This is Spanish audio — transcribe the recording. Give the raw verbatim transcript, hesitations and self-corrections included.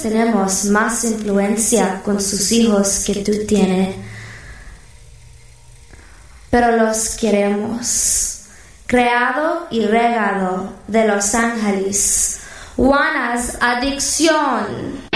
tenemos más influencia con sus hijos que tú tienes, pero los queremos. Creado y regado de Los Ángeles, Juana's Adicción.